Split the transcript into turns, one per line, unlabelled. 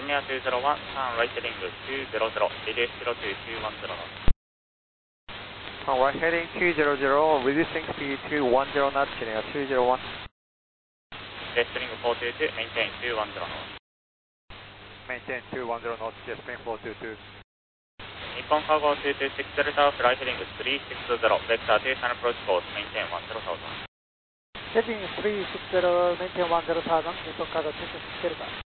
Engineer 201, turn right heading 200, release 02210 knots.
Turn right heading 200, reducing speed to 10 knots, Engineer 201.
Yes, spring 422, maintain 210 knots.
Maintain 210 knots, yes, spring 422.
Nippon Cargo 226 Delta, fly heading 360, vector 27 approach course, maintain 10,000.
Heading 360, maintain 10,000, Nippon Cargo 226 Delta.